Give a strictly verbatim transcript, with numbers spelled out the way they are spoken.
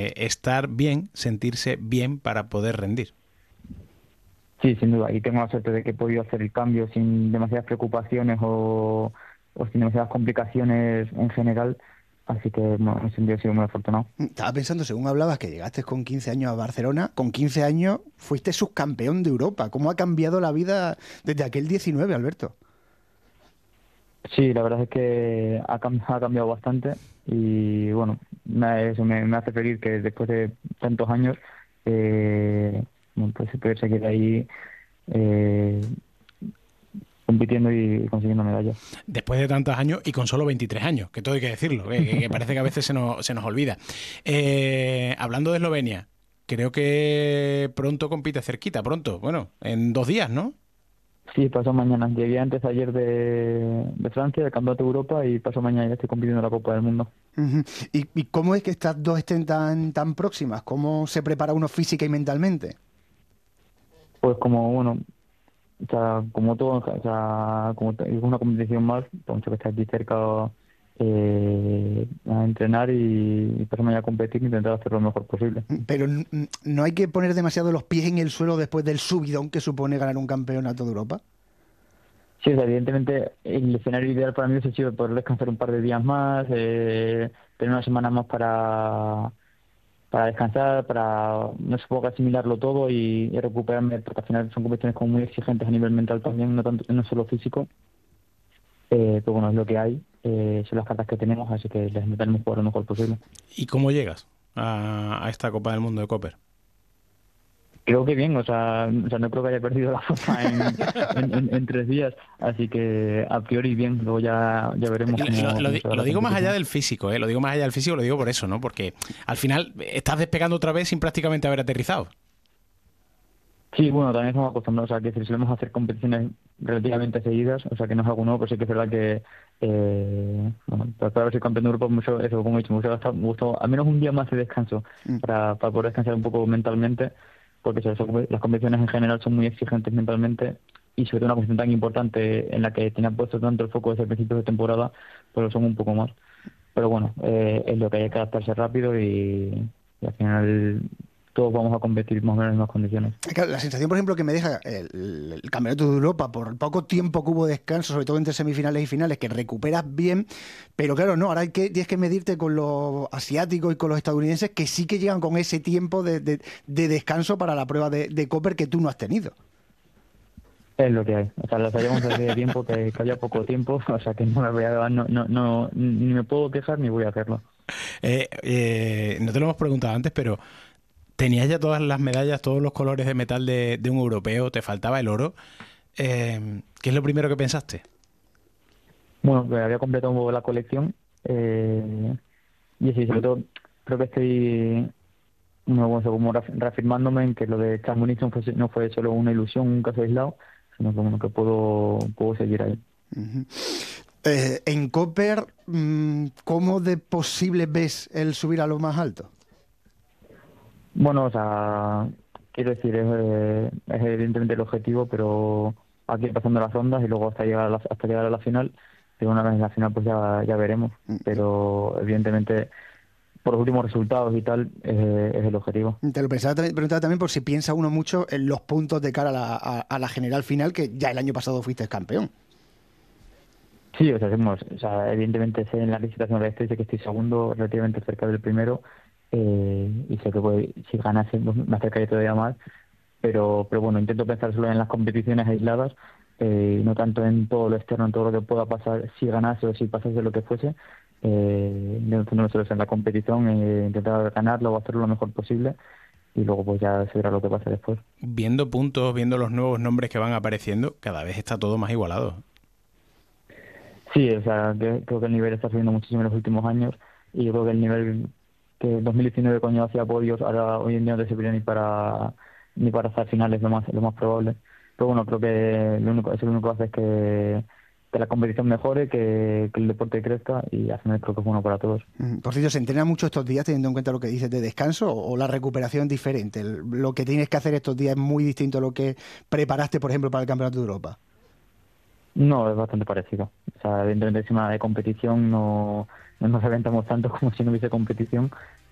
que estar bien, sentirse bien para poder rendir. Sí, sin duda. Y tengo la suerte de que he podido hacer el cambio sin demasiadas preocupaciones o, o sin demasiadas complicaciones en general. Así que bueno, en ese sentido he sido muy afortunado. Estaba pensando, según hablabas, que llegaste con quince años a Barcelona. Con quince años fuiste subcampeón de Europa. ¿Cómo ha cambiado la vida desde aquel diecinueve, Alberto? Sí, la verdad es que ha, cam- ha cambiado bastante y bueno, me, eso me, me hace feliz que después de tantos años eh, bueno, pues poder seguir ahí eh, compitiendo y consiguiendo medallas. Después de tantos años y con solo veintitrés años, que todo hay que decirlo, que, que- que parece que a veces se nos, se nos olvida. Eh, hablando de Eslovenia, creo que pronto compite cerquita, pronto, bueno, en dos días, ¿no? Sí, pasó mañana. Llegué antes ayer de, de Francia, del Campeonato de Europa, y pasó mañana ya estoy compitiendo en la Copa del Mundo. Ujú. ¿Y, y cómo es que estas dos estén tan, tan próximas? ¿Cómo se prepara uno física y mentalmente? Pues como, bueno, o sea, como todo, o sea, como t- es una competición más, por mucho que esté aquí cerca eh, a entrenar y, y pasarme ya a competir e intentar hacer lo mejor posible. Pero n- n- no hay que poner demasiado los pies en el suelo después del subidón que supone ganar un campeonato de Europa. Sí, o sea, evidentemente el escenario ideal para mí hubiese sido poder descansar un par de días más, eh, tener una semana más para, para descansar, para no sé, poco asimilarlo todo y, y recuperarme, porque al final son competiciones como muy exigentes a nivel mental también, no tanto, no solo físico. Eh, pero bueno, es lo que hay, eh, son las cartas que tenemos, así que les intentaremos jugar lo mejor posible. ¿Y cómo llegas a, a esta Copa del Mundo de Copper? Creo que bien, o sea, o sea no creo que haya perdido la forma en, en, en- en tres días, así que a priori bien, luego ya, ya veremos Lo, cómo, lo cómo di- se da lo la digo más allá competición. del físico, ¿eh? Lo digo más allá del físico, lo digo por eso, ¿no? Porque al final estás despegando otra vez sin prácticamente haber aterrizado. Sí, bueno, también estamos acostumbrados a que si solemos hacer competiciones relativamente seguidas, o sea que no es algo nuevo, pero sí que es verdad que eh, bueno, para para ser campeón de Europa, mucho, eso como he dicho, me hubiera gustado- me gustó al menos un día más de descanso Mm. para, para poder descansar un poco mentalmente, porque eso, eso, las competiciones en general son muy exigentes mentalmente y sobre todo una competición tan importante en la que tenía puesto tanto el foco desde el principio de temporada, pues lo son un poco más. Pero bueno, eh, es lo que hay que adaptarse rápido y, y al final todos vamos a competir más o menos en las mismas condiciones. Claro, la sensación, por ejemplo, que me deja el, el Campeonato de Europa por el poco tiempo que hubo de descanso, sobre todo entre semifinales y finales, que recuperas bien, pero claro, no, ahora hay que, tienes que medirte con los asiáticos y con los estadounidenses que sí que llegan con ese tiempo de, de- de descanso para la prueba de, de Copper que tú no has tenido. Es lo que hay. O sea, lo sabíamos desde tiempo que, que había poco tiempo, o sea que no me voy a no, no, no, ni me puedo quejar ni voy a hacerlo. Eh, eh, no te lo hemos preguntado antes, pero tenías ya todas las medallas, todos los colores de metal de, de un europeo, te faltaba el oro. Eh, ¿qué es lo primero que pensaste? Bueno, pues había completado un poco la colección eh, y sí, sobre todo creo que estoy no, bueno, como reaf- reafirmándome en que lo de Chamonix no fue, no fue solo una ilusión, un caso aislado, sino que, bueno, que puedo, puedo seguir ahí. Ujú. Eh, en Copper, mm, ¿cómo de posible ves el subir a lo más alto? Bueno, o sea, quiero decir, es, eh, es evidentemente el objetivo, pero aquí pasando las rondas y luego hasta llegar a la, hasta llegar a la final, pero una vez en la final pues ya, ya veremos, pero evidentemente por los últimos resultados y tal eh, es el objetivo. Te lo pensaba también, preguntaba también por si piensa uno mucho en los puntos de cara a la, a- a la general final, que ya el año pasado fuiste campeón. Sí, o sea, hacemos, o sea, evidentemente sé en la licitación de este, sé que estoy segundo, relativamente cerca del primero, eh, y sé que puede- si ganase pues, me acercaría todavía más, pero pero bueno, intento pensar solo en las competiciones aisladas, eh, no tanto en todo lo externo, en todo lo que pueda pasar si ganase o si pasase lo que fuese, eh, intento no solo en la competición, eh, intentar ganarlo o hacerlo lo mejor posible, y luego pues ya se verá lo que pasa después. Viendo puntos, viendo los nuevos nombres que van apareciendo, cada vez está todo más igualado. Sí, o sea, que- creo que el nivel está subiendo muchísimo en los últimos años y yo creo que el nivel que en dos mil diecinueve cuando hacía podios, ahora hoy en día no te serviría ni para ni para hacer finales, lo más lo más probable. Pero bueno, creo que lo único, eso lo único que hace es que, que la competición mejore, que, que el deporte crezca y al final creo que es bueno para todos. Mm, Por cierto, ¿se entrena mucho estos días teniendo en cuenta lo que dices de descanso o, o la recuperación es diferente? El- lo que tienes que hacer estos días es muy distinto a lo que preparaste, por ejemplo, para el Campeonato de Europa. No, es bastante parecido. O sea, evidentemente encima de competición no, no nos aventamos tanto como si no hubiese competición,